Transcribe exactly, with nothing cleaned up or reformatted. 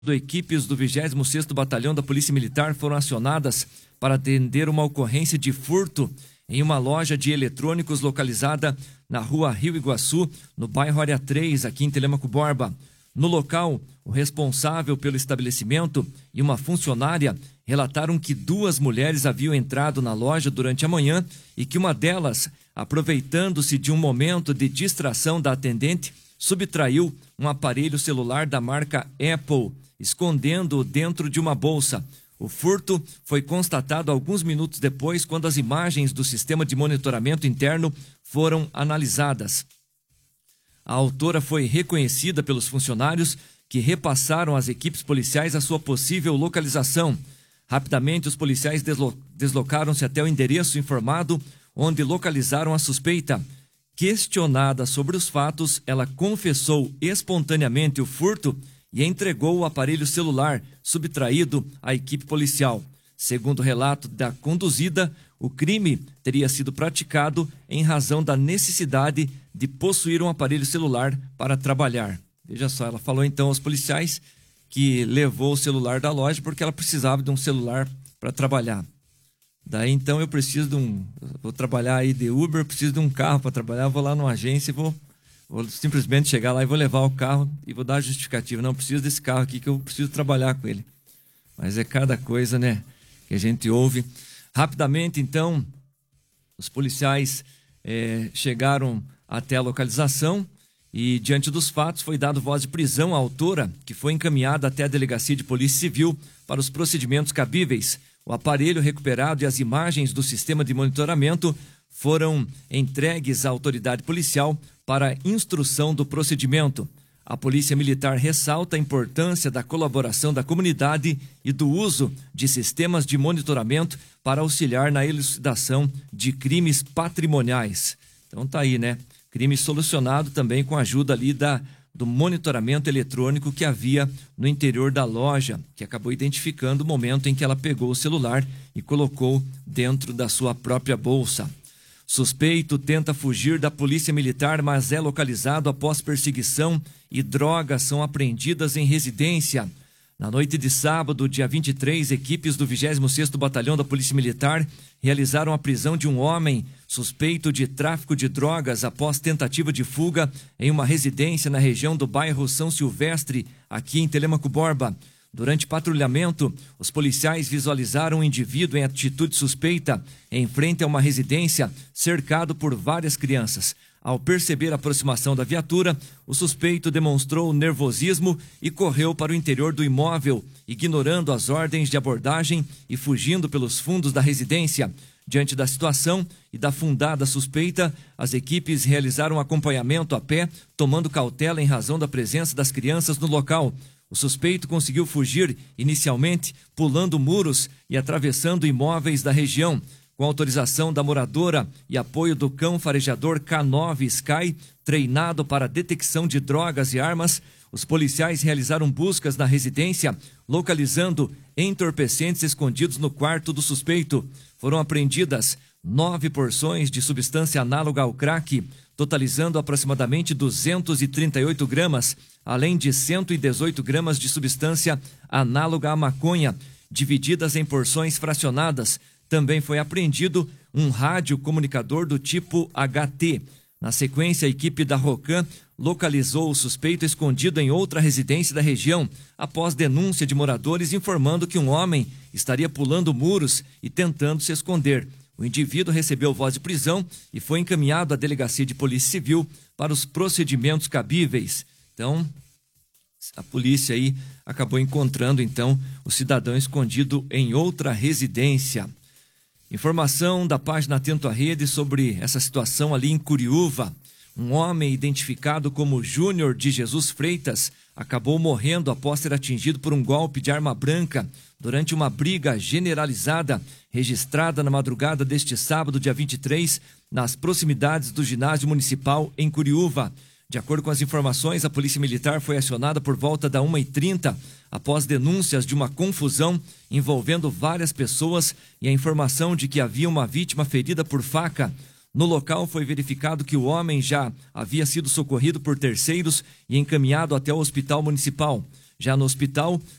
Equipes do vigésimo sexto Batalhão da Polícia Militar foram acionadas para atender uma ocorrência de furto em uma loja de eletrônicos localizada na rua Rio Iguaçu, no bairro Área três, aqui em Telêmaco Borba. No local, o responsável pelo estabelecimento e uma funcionária relataram que duas mulheres haviam entrado na loja durante a manhã e que uma delas, aproveitando-se de um momento de distração da atendente, subtraiu um aparelho celular da marca Apple, escondendo-o dentro de uma bolsa. O furto foi constatado alguns minutos depois, quando as imagens do sistema de monitoramento interno foram analisadas. A autora foi reconhecida pelos funcionários, que repassaram às equipes policiais a sua possível localização. Rapidamente, os policiais deslo- deslocaram-se até o endereço informado, onde localizaram a suspeita. Questionada sobre os fatos, ela confessou espontaneamente o furto e entregou o aparelho celular subtraído à equipe policial. Segundo o relato da conduzida, o crime teria sido praticado em razão da necessidade de possuir um aparelho celular para trabalhar. Veja só, ela falou então aos policiais que levou o celular da loja porque ela precisava de um celular para trabalhar. Daí então eu preciso de um, vou trabalhar aí de Uber, preciso de um carro para trabalhar, vou lá numa agência e vou, vou simplesmente chegar lá e vou levar o carro e vou dar a justificativa. Não, preciso desse carro aqui que eu preciso trabalhar com ele. Mas é cada coisa, né, que a gente ouve. Rapidamente então, os policiais eh, chegaram até a localização e, diante dos fatos, foi dado voz de prisão à autora, que foi encaminhada até a Delegacia de Polícia Civil para os procedimentos cabíveis. O aparelho recuperado e as imagens do sistema de monitoramento foram entregues à autoridade policial para instrução do procedimento. A Polícia Militar ressalta a importância da colaboração da comunidade e do uso de sistemas de monitoramento para auxiliar na elucidação de crimes patrimoniais. Então tá aí, né? Crime solucionado também com a ajuda ali da do monitoramento eletrônico que havia no interior da loja, que acabou identificando o momento em que ela pegou o celular e colocou dentro da sua própria bolsa. Suspeito tenta fugir da polícia militar, mas é localizado após perseguição e drogas são apreendidas em residência. Na noite de sábado, dia vinte e três, equipes do vigésimo sexto Batalhão da Polícia Militar realizaram a prisão de um homem suspeito de tráfico de drogas após tentativa de fuga em uma residência na região do bairro São Silvestre, aqui em Telêmaco Borba. Durante patrulhamento, os policiais visualizaram um indivíduo em atitude suspeita em frente a uma residência cercado por várias crianças. Ao perceber a aproximação da viatura, o suspeito demonstrou nervosismo e correu para o interior do imóvel, ignorando as ordens de abordagem e fugindo pelos fundos da residência. Diante da situação e da fundada suspeita, as equipes realizaram acompanhamento a pé, tomando cautela em razão da presença das crianças no local. O suspeito conseguiu fugir inicialmente pulando muros e atravessando imóveis da região. Com autorização da moradora e apoio do cão farejador K nove Sky, treinado para detecção de drogas e armas, os policiais realizaram buscas na residência, localizando entorpecentes escondidos no quarto do suspeito. Foram apreendidas nove porções de substância análoga ao crack, totalizando aproximadamente duzentos e trinta e oito gramas, além de cento e dezoito gramas de substância análoga à maconha, divididas em porções fracionadas. Também foi apreendido um rádio comunicador do tipo H T. Na sequência, a equipe da Rocan localizou o suspeito escondido em outra residência da região, após denúncia de moradores informando que um homem estaria pulando muros e tentando se esconder. O indivíduo recebeu voz de prisão e foi encaminhado à Delegacia de Polícia Civil para os procedimentos cabíveis. Então, a polícia aí acabou encontrando, então, o cidadão escondido em outra residência. Informação da página Atento à Rede sobre essa situação ali em Curiúva. Um homem identificado como Júnior de Jesus Freitas acabou morrendo após ser atingido por um golpe de arma branca durante uma briga generalizada registrada na madrugada deste sábado, dia vinte e três, nas proximidades do ginásio municipal em Curiúva. De acordo com as informações, a Polícia Militar foi acionada por volta da uma e trinta, após denúncias de uma confusão envolvendo várias pessoas e a informação de que havia uma vítima ferida por faca. No local foi verificado que o homem já havia sido socorrido por terceiros e encaminhado até o hospital municipal. Já no hospital,